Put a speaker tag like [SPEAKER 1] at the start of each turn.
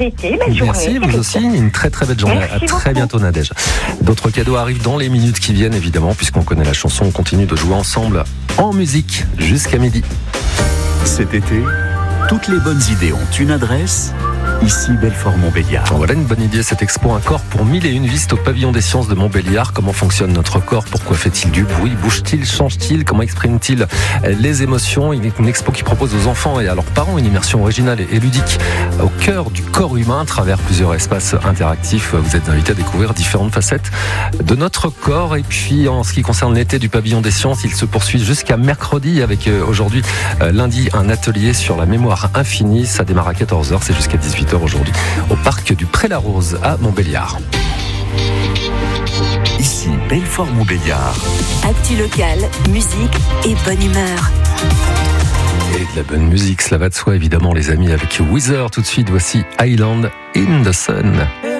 [SPEAKER 1] d'été, belle journée.
[SPEAKER 2] Merci, vous aussi. Une très très belle journée.
[SPEAKER 1] Merci
[SPEAKER 2] à très
[SPEAKER 1] beaucoup.
[SPEAKER 2] bientôt, Nadège. D'autres cadeaux arrivent dans les minutes qui viennent, évidemment, puisqu'on connaît la chanson. On continue de jouer ensemble en musique jusqu'à midi.
[SPEAKER 3] Cet été, toutes les bonnes idées ont une adresse. Ici, Belfort-Montbéliard.
[SPEAKER 2] Voilà une bonne idée, cette expo Un corps pour 1001 visite au pavillon des sciences de Montbéliard. Comment fonctionne notre corps? Pourquoi fait-il du bruit? Bouge-t-il? Change-t-il? Comment exprime-t-il les émotions? Une expo qui propose aux enfants et à leurs parents une immersion originale et ludique au cœur du corps humain à travers plusieurs espaces interactifs. Vous êtes invités à découvrir différentes facettes de notre corps. Et puis en ce qui concerne l'été du pavillon des sciences, il se poursuit jusqu'à mercredi avec aujourd'hui, lundi, un atelier sur la mémoire infinie. Ça démarre à 14h, c'est jusqu'à 18h aujourd'hui au parc du Pré-la-Rose à Montbéliard.
[SPEAKER 3] Ici, Belfort-Montbéliard.
[SPEAKER 4] Actu local, musique et bonne humeur.
[SPEAKER 2] Et de la bonne musique, cela va de soi évidemment les amis, avec Weezer tout de suite. Voici Island in the Sun.